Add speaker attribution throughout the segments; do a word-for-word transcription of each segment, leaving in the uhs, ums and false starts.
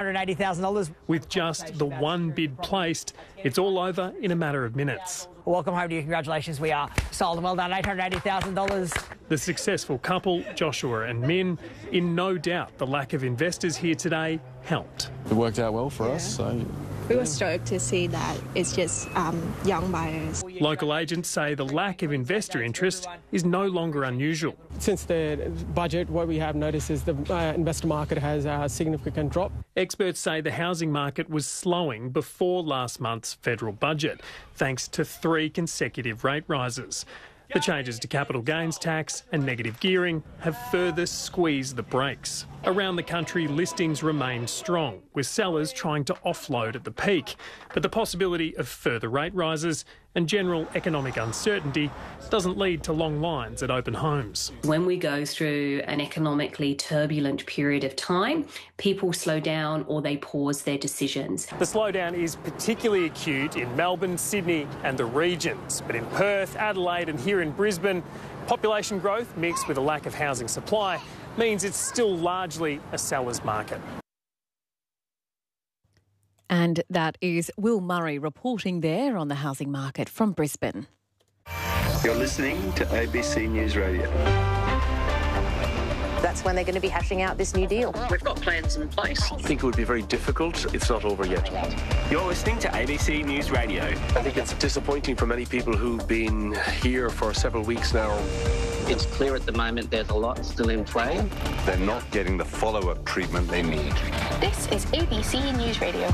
Speaker 1: hundred eighty thousand dollars.
Speaker 2: With just the one bid placed, it's all over in a matter of minutes.
Speaker 1: Welcome home to you. Congratulations. We are sold and well done. eight hundred eighty thousand dollars.
Speaker 2: The successful couple, Joshua and Min, in no doubt the lack of investors here today helped.
Speaker 3: It worked out well for
Speaker 4: yeah.
Speaker 3: us. So.
Speaker 4: We were stoked to see that it's just um, young buyers.
Speaker 2: Local agents say the lack of investor interest is no longer unusual.
Speaker 5: Since the budget, what we have noticed is the uh, investor market has a significant drop.
Speaker 2: Experts say the housing market was slowing before last month's federal budget, thanks to three consecutive rate rises. The changes to capital gains tax and negative gearing have further squeezed the brakes. Around the country, listings remain strong, with sellers trying to offload at the peak. But the possibility of further rate rises and general economic uncertainty doesn't lead to long lines at open homes.
Speaker 6: When we go through an economically turbulent period of time, people slow down or they pause their decisions.
Speaker 2: The slowdown is particularly acute in Melbourne, Sydney and the regions. But in Perth, Adelaide and here in Brisbane, population growth mixed with a lack of housing supply means it's still largely a seller's market.
Speaker 7: And that is Will Murray reporting there on the housing market from Brisbane.
Speaker 8: You're listening to A B C News Radio.
Speaker 9: That's when they're going to be hashing out this new deal.
Speaker 10: We've got plans in place.
Speaker 11: I think it would be very difficult. It's not over yet.
Speaker 12: You're listening to A B C News Radio.
Speaker 11: I think it's disappointing for many people who've been here for several weeks now.
Speaker 10: It's clear at the moment there's a lot still in play.
Speaker 13: They're not getting the follow-up treatment they need.
Speaker 14: This is A B C News Radio.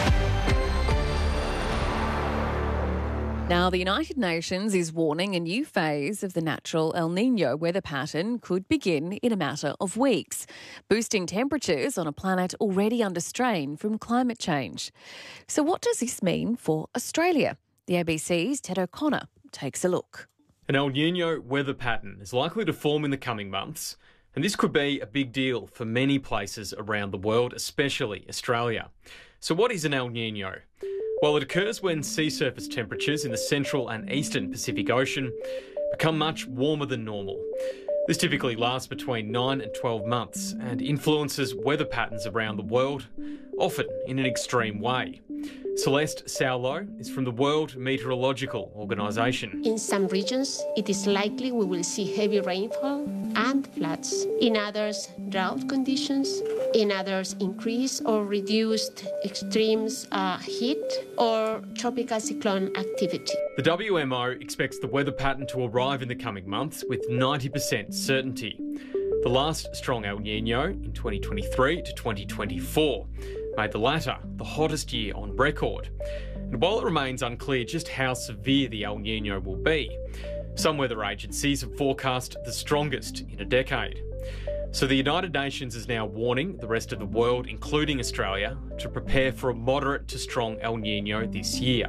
Speaker 7: Now, the United Nations is warning a new phase of the natural El Niño weather pattern could begin in a matter of weeks, boosting temperatures on a planet already under strain from climate change. So what does this mean for Australia? The A B C's Ted O'Connor takes a look.
Speaker 15: An El Niño weather pattern is likely to form in the coming months, and this could be a big deal for many places around the world, especially Australia. So what is an El Niño? Well, it occurs when sea surface temperatures in the central and eastern Pacific Ocean become much warmer than normal. This typically lasts between nine and twelve months and influences weather patterns around the world, often in an extreme way. Celeste Saulo is from the World Meteorological Organization.
Speaker 16: In some regions, it is likely we will see heavy rainfall and floods. In others, drought conditions. In others, increased or reduced extremes uh, heat or tropical cyclone activity.
Speaker 15: The W M O expects the weather pattern to arrive in the coming months with ninety percent certainty. The last strong El Niño in twenty twenty-three to twenty twenty-four made the latter the hottest year on record. And while it remains unclear just how severe the El Niño will be, some weather agencies have forecast the strongest in a decade. So the United Nations is now warning the rest of the world, including Australia, to prepare for a moderate to strong El Niño this year.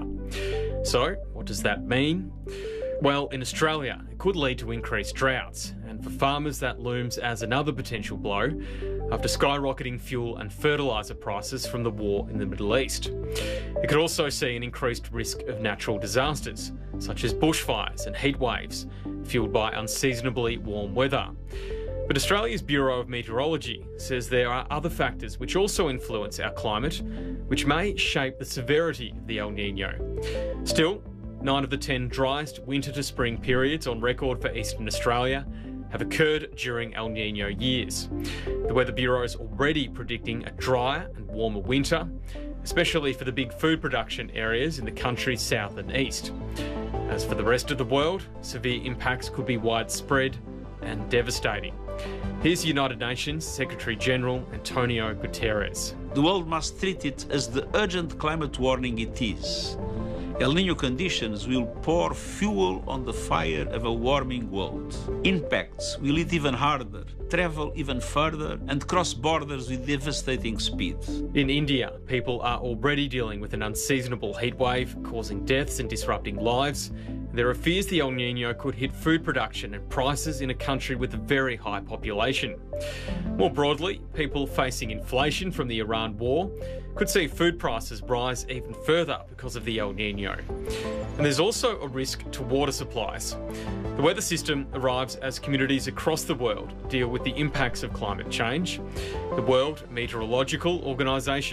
Speaker 15: So what does that mean? Well, in Australia, it could lead to increased droughts, and for farmers that looms as another potential blow after skyrocketing fuel and fertiliser prices from the war in the Middle East. It could also see an increased risk of natural disasters, such as bushfires and heat waves, fuelled by unseasonably warm weather. But Australia's Bureau of Meteorology says there are other factors which also influence our climate, which may shape the severity of the El Niño. Still, nine of the ten driest winter to spring periods on record for Eastern Australia have occurred during El Niño years. The Weather Bureau is already predicting a drier and warmer winter, especially for the big food production areas in the country's south and east. As for the rest of the world, severe impacts could be widespread and devastating. Here's United Nations Secretary-General Antonio Guterres.
Speaker 17: The world must treat it as the urgent climate warning it is. El Niño conditions will pour fuel on the fire of a warming world. Impacts will hit even harder, travel even further, and cross borders with devastating speed.
Speaker 15: In India, people are already dealing with an unseasonable heatwave, causing deaths and disrupting lives. There are fears the El Niño could hit food production and prices in a country with a very high population. More broadly, people facing inflation from the Iran war could see food prices rise even further because of the El Niño. And there's also a risk to water supplies. The weather system arrives as communities across the world deal with the impacts of climate change. The World Meteorological Organization